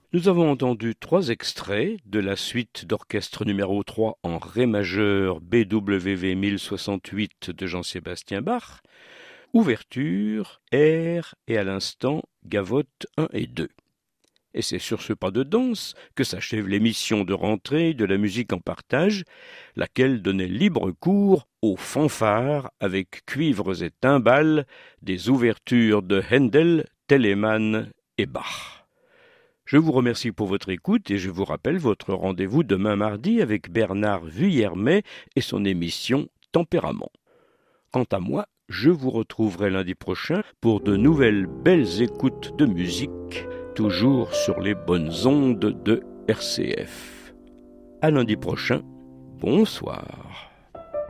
Nous avons entendu 3 extraits de la suite d'orchestre numéro 3 en ré majeur BWV 1068 de Jean-Sébastien Bach, ouverture, air et à l'instant gavotte 1 et 2. Et c'est sur ce pas de danse que s'achève l'émission de rentrée de la musique en partage, laquelle donnait libre cours aux fanfares avec cuivres et timbales des ouvertures de Händel, Telemann et Bach. Je vous remercie pour votre écoute et je vous rappelle votre rendez-vous demain mardi avec Bernard Vuillermet et son émission Tempérament. Quant à moi, je vous retrouverai lundi prochain pour de nouvelles belles écoutes de musique, toujours sur les bonnes ondes de RCF. À lundi prochain, bonsoir.